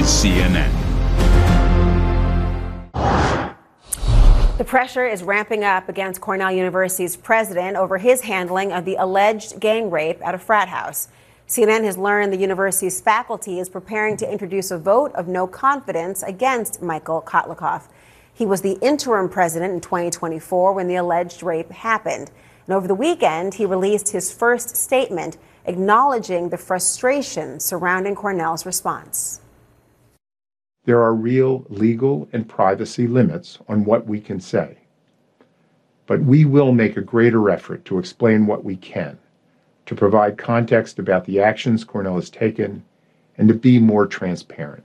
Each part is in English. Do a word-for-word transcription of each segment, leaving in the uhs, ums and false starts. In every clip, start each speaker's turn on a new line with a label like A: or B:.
A: C N N.
B: The pressure is ramping up against Cornell University's president over his handling of the alleged gang rape at a frat house. C N N has learned the university's faculty is preparing to introduce a vote of no confidence against Michael Kotlikoff. He was the interim president in twenty twenty-four when the alleged rape happened. And over the weekend, he released his first statement acknowledging the frustration surrounding Cornell's response.
C: There are real legal and privacy limits on what we can say. But we will make a greater effort to explain what we can, to provide context about the actions Cornell has taken, and to be more transparent.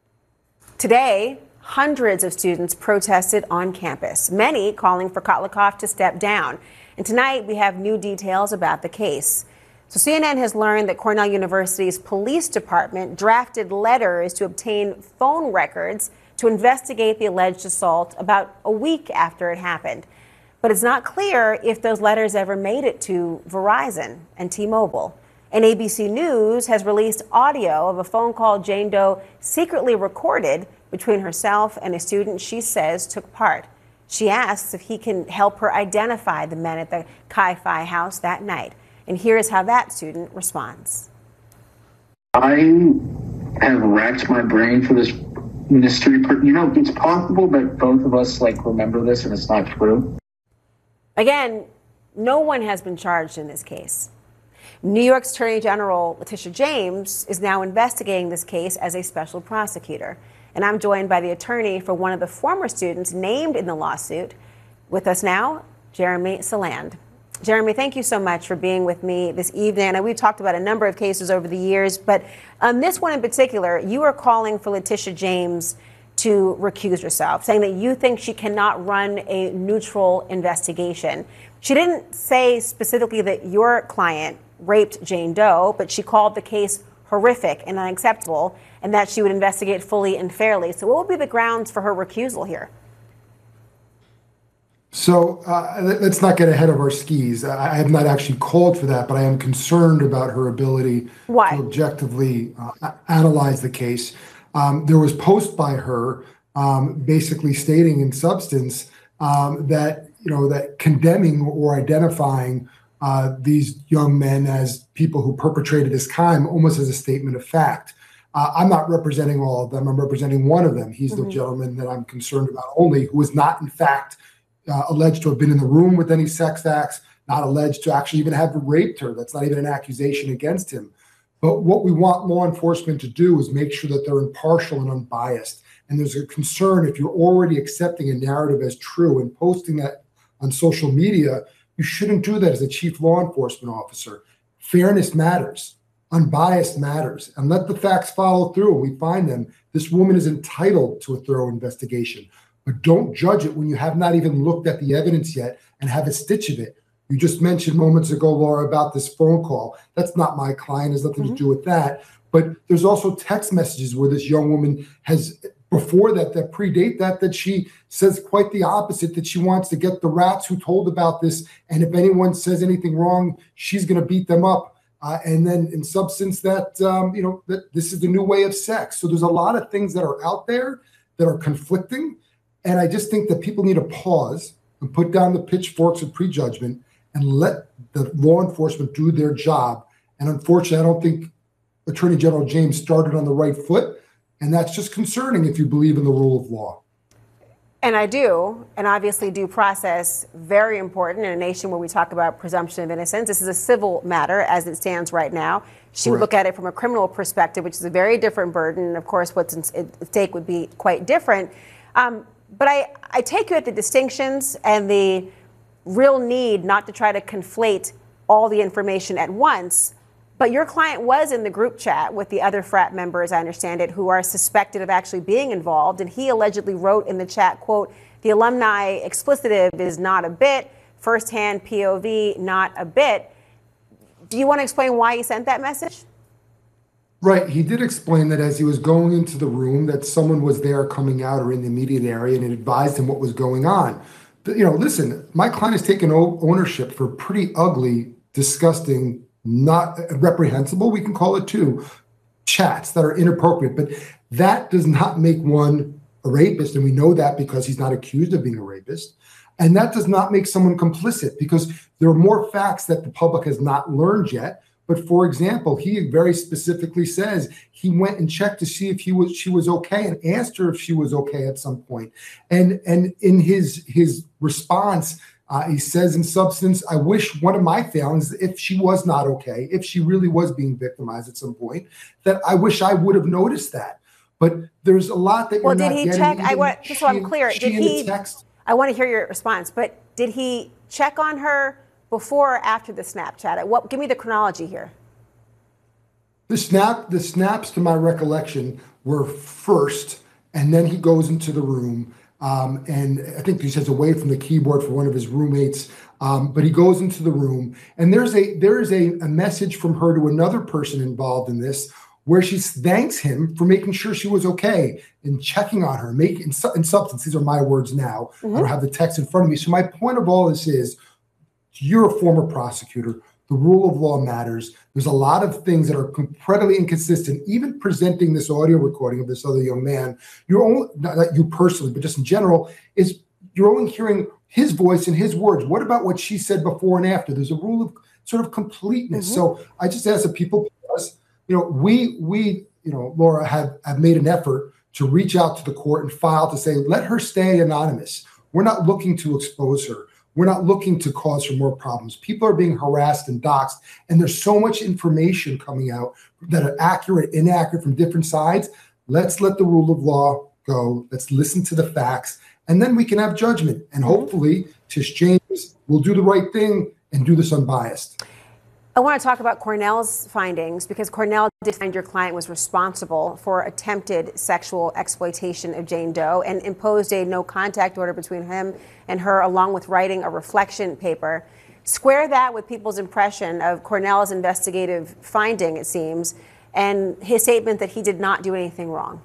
B: Today, hundreds of students protested on campus, many calling for Kotlikoff to step down. And tonight, we have new details about the case. So C N N has learned that Cornell University's police department drafted letters to obtain phone records to investigate the alleged assault about a week after it happened. But it's not clear if those letters ever made it to Verizon and T-Mobile. And A B C News has released audio of a phone call Jane Doe secretly recorded between herself and a student she says took part. She asks if he can help her identify the men at the Chi-Phi house that night. And here's how that student responds.
D: I have racked my brain for this mystery. You know, it's possible that both of us like remember this and it's not true.
B: Again, no one has been charged in this case. New York's Attorney General Letitia James is now investigating this case as a special prosecutor. And I'm joined by the attorney for one of the former students named in the lawsuit. With us now, Jeremy Saland. Jeremy, thank you so much for being with me this evening. I know we've talked about a number of cases over the years, but on this one in particular, you are calling for Letitia James to recuse herself, saying that you think she cannot run a neutral investigation. She didn't say specifically that your client raped Jane Doe, but she called the case horrific and unacceptable, and that she would investigate fully and fairly. So what would be the grounds for her recusal here?
E: So uh, let's not get ahead of our skis. I have not actually called for that, but I am concerned about her ability
B: Why?
E: to objectively uh, analyze the case. Um, there was post by her um, basically stating in substance um, that, you know, that condemning or identifying uh, these young men as people who perpetrated this crime almost as a statement of fact. Uh, I'm not representing all of them. I'm representing one of them. He's mm-hmm. the gentleman that I'm concerned about only, who is not, in fact, Uh, alleged to have been in the room with any sex acts, not alleged to actually even have raped her. That's not even an accusation against him. But what we want law enforcement to do is make sure that they're impartial and unbiased. And there's a concern if you're already accepting a narrative as true and posting that on social media, you shouldn't do that as a chief law enforcement officer. Fairness matters. Unbiased matters. And let the facts follow through and we find them. This woman is entitled to a thorough investigation. But don't judge it when you have not even looked at the evidence yet and have a stitch of it. You just mentioned moments ago, Laura, about this phone call. That's not my client. It has nothing mm-hmm. to do with that. But there's also text messages where this young woman has, before that, that predate that, that she says quite the opposite, that she wants to get the rats who told about this. And if anyone says anything wrong, she's going to beat them up. Uh, and then in substance that, um, you know, that this is the new way of sex. So there's a lot of things that are out there that are conflicting. And I just think that people need to pause and put down the pitchforks of prejudgment and let the law enforcement do their job. And unfortunately, I don't think Attorney General James started on the right foot. And that's just concerning if you believe in the rule of law.
B: And I do. And obviously due process, very important in a nation where we talk about presumption of innocence. This is a civil matter as it stands right now. She would look at it from a criminal perspective, which is a very different burden. And of course, what's at stake would be quite different. Um, But I, I take you at the distinctions and the real need not to try to conflate all the information at once. But your client was in the group chat with the other frat members, I understand it, who are suspected of actually being involved. And he allegedly wrote in the chat, quote, the alumni explicitive is not a bit, firsthand P O V, not a bit. Do you want to explain why he sent that message?
E: Right. He did explain that as he was going into the room that someone was there coming out or in the immediate area and it advised him what was going on. But, you know, listen, my client has taken ownership for pretty ugly, disgusting, not reprehensible, we can call it too, chats that are inappropriate, but that does not make one a rapist, and we know that because he's not accused of being a rapist. And that does not make someone complicit, because there are more facts that the public has not learned yet. But for example, he very specifically says he went and checked to see if he was she was okay and asked her if she was okay at some point. And and in his his response, uh, he says in substance, I wish one of my failings, if she was not okay, if she really was being victimized at some point, that I wish I would have noticed that. But there's a lot that
B: well,
E: you're
B: did
E: not
B: he
E: getting.
B: check? I
E: Even
B: want just so I'm
E: she-
B: clear.
E: she
B: Did
E: in the
B: he?
E: text-
B: I want to hear your response. But did he check on her before or after the Snapchat? What? Give me the chronology here.
E: The snap, the snaps, to my recollection, were first, and then he goes into the room, um, and I think he says away from the keyboard for one of his roommates. Um, but he goes into the room, and there's a there is a, a message from her to another person involved in this, where she thanks him for making sure she was okay and checking on her, making in, su- in substance. These are my words now.
B: Mm-hmm.
E: I don't have the text in front of me. So my point of all this is, you're a former prosecutor. The rule of law matters. There's a lot of things that are incredibly inconsistent. Even presenting this audio recording of this other young man, you're only, not not you personally, but just in general, is you're only hearing his voice and his words. What about what she said before and after? There's a rule of sort of completeness.
B: Mm-hmm.
E: So I just ask that people, you know, we we you know, Laura, have have made an effort to reach out to the court and file to say, let her stay anonymous. We're not looking to expose her. We're not looking to cause her more problems. People are being harassed and doxxed, and there's so much information coming out that are accurate, inaccurate from different sides. Let's let the rule of law go. Let's listen to the facts, and then we can have judgment. And hopefully, Tish James will do the right thing and do this unbiased.
B: I want to talk about Cornell's findings, because Cornell did find your client was responsible for attempted sexual exploitation of Jane Doe and imposed a no contact order between him and her, along with writing a reflection paper. Square that with people's impression of Cornell's investigative finding, it seems, and his statement that he did not do anything wrong.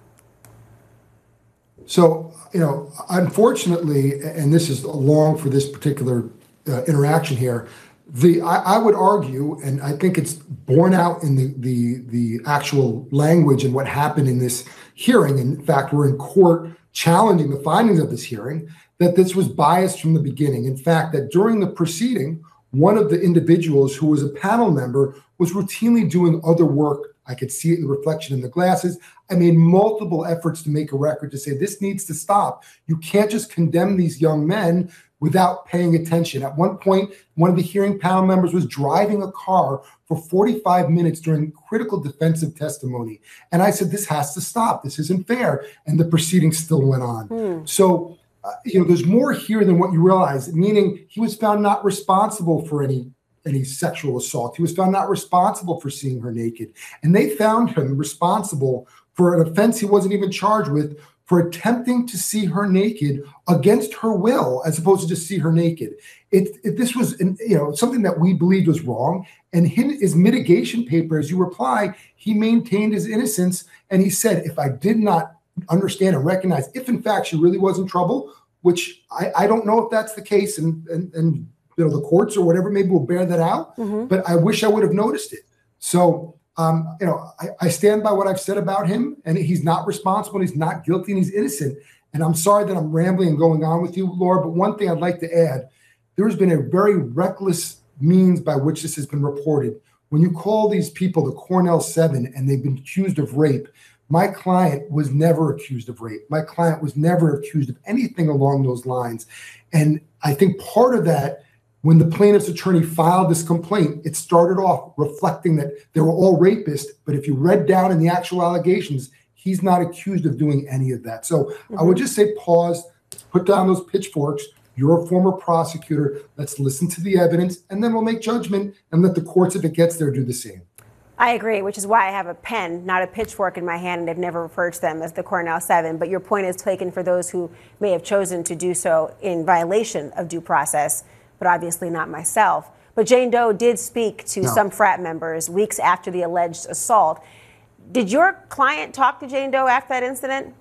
E: So, you know, unfortunately, and this is long for this particular uh, interaction here, The I, I would argue, and I think it's borne out in the, the the actual language and what happened in this hearing. In fact, we're in court challenging the findings of this hearing, that this was biased from the beginning. In fact, that during the proceeding, one of the individuals who was a panel member was routinely doing other work. I could see it in the reflection in the glasses. I made multiple efforts to make a record to say this needs to stop. You can't just condemn these young men without paying attention. At one point, one of the hearing panel members was driving a car for forty-five minutes during critical defensive testimony. And I said, this has to stop. This isn't fair. And the proceedings still went on. Hmm. So, uh, you know, there's more here than what you realize, meaning he was found not responsible for any any sexual assault. He was found not responsible for seeing her naked. And they found him responsible for an offense he wasn't even charged with, for attempting to see her naked against her will, as opposed to just see her naked. It, it this was, an, you know, something that we believed was wrong. And his, his mitigation paper, as you reply, he maintained his innocence, and he said, if I did not understand and recognize, if in fact she really was in trouble, which I, I don't know if that's the case, and and and you know the courts or whatever maybe will bear that out. Mm-hmm. But I wish I would have noticed it. So. Um, you know, I, I stand by what I've said about him, and he's not responsible, he's not guilty, and he's innocent. And I'm sorry that I'm rambling and going on with you, Laura, but one thing I'd like to add, there has been a very reckless means by which this has been reported. When you call these people the Cornell Seven and they've been accused of rape, my client was never accused of rape. My client was never accused of anything along those lines. And I think part of that, when the plaintiff's attorney filed this complaint, it started off reflecting that they were all rapists. But if you read down in the actual allegations, he's not accused of doing any of that. So mm-hmm. I would just say pause, put down those pitchforks. You're a former prosecutor. Let's listen to the evidence, and then we'll make judgment and let the courts, if it gets there, do the same.
B: I agree, which is why I have a pen, not a pitchfork in my hand, and I've never referred to them as the Cornell Seven. But your point is taken for those who may have chosen to do so in violation of due process, but obviously not myself. But Jane Doe did speak to no. some frat members weeks after the alleged assault. Did your client talk to Jane Doe after that incident?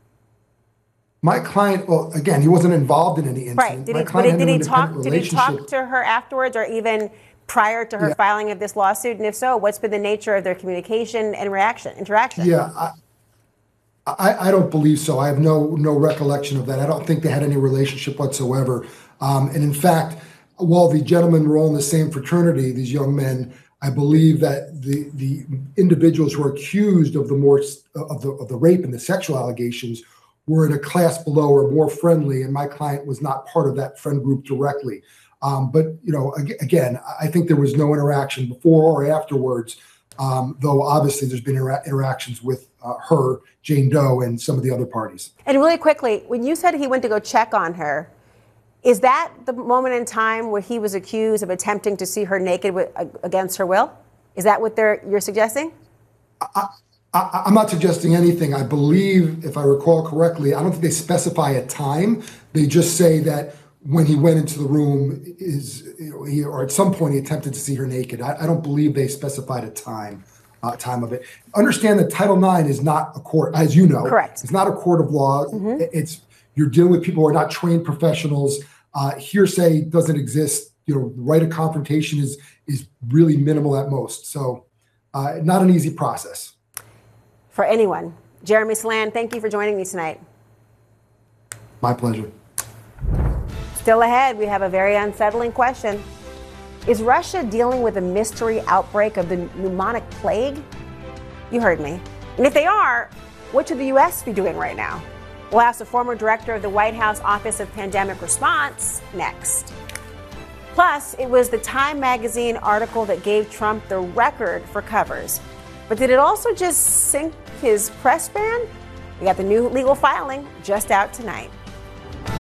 E: My client, well, again, he wasn't involved in any incident.
B: Right. Did he, but did he talk? Did he talk to her afterwards, or even prior to her
E: Yeah.
B: filing of this lawsuit? And if so, what's been the nature of their communication and reaction, interaction?
E: Yeah, I, I, I don't believe so. I have no no recollection of that. I don't think they had any relationship whatsoever. Um, and in fact, while the gentlemen were all in the same fraternity, these young men, I believe that the the individuals who were accused of the more of the of the rape and the sexual allegations were in a class below or more friendly, and my client was not part of that friend group directly. Um, but you know, ag- again, I think there was no interaction before or afterwards. Um, though obviously there's been intera- interactions with uh, her, Jane Doe, and some of the other parties.
B: And really quickly, when you said he went to go check on her, is that the moment in time where he was accused of attempting to see her naked with, uh, against her will? Is that what they're, you're suggesting?
E: I, I, I'm not suggesting anything. I believe, if I recall correctly, I don't think they specify a time. They just say that when he went into the room, is you know, he, or at some point he attempted to see her naked. I, I don't believe they specified a time. Uh, time of it. Understand that Title nine is not a court, as you know.
B: Correct.
E: It's not a court of law. Mm-hmm. It's you're dealing with people who are not trained professionals. Uh, hearsay doesn't exist. You know, the right of confrontation is is really minimal at most. So, uh, not an easy process
B: for anyone. Jeremy Slan, thank you for joining me tonight.
E: My pleasure.
B: Still ahead, we have a very unsettling question. Is Russia dealing with a mystery outbreak of the pneumonic plague? You heard me. And if they are, what should the U S be doing right now? We'll ask the former director of the White House Office of Pandemic Response next. Plus, it was the Time magazine article that gave Trump the record for covers. But did it also just sink his press ban? We got the new legal filing just out tonight.